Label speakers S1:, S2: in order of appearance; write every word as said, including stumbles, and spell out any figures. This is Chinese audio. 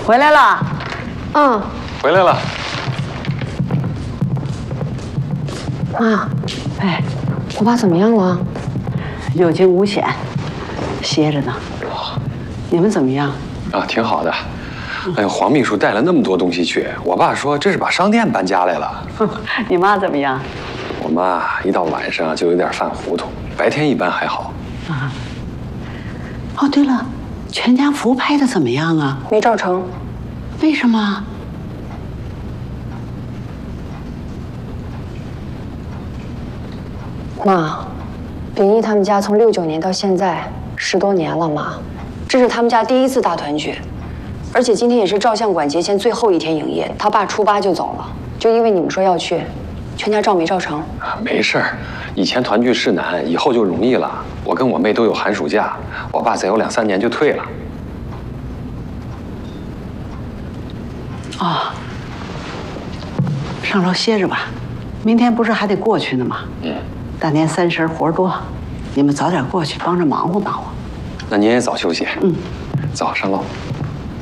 S1: 回来了。
S2: 嗯，
S3: 回来了。
S2: 妈，
S1: 哎，
S2: 我爸怎么样了？
S1: 有惊无险，歇着呢。你们怎么样？
S3: 啊，挺好的。哎呦，黄秘书带了那么多东西去，我爸说这是把商店搬家来了。
S1: 你妈怎么样？
S3: 我妈一到晚上就有点犯糊涂，白天一般还好。
S1: 啊。哦，对了，全家福拍的怎么样啊？
S2: 没照成。
S1: 为什么？
S2: 妈，秉义他们家从六九年到现在十多年了，妈，这是他们家第一次大团聚，而且今天也是照相馆节前最后一天营业，他爸初八就走了，就因为你们说要去，全家照没照成？
S3: 没事儿，以前团聚是难，以后就容易了。我跟我妹都有寒暑假，我爸再有两三年就退了。
S1: 哦，上楼歇着吧，明天不是还得过去呢吗？
S3: 嗯。
S1: 大年三十活多，你们早点过去帮着忙活忙活。
S3: 那您也早休息。
S1: 嗯，
S3: 走上楼。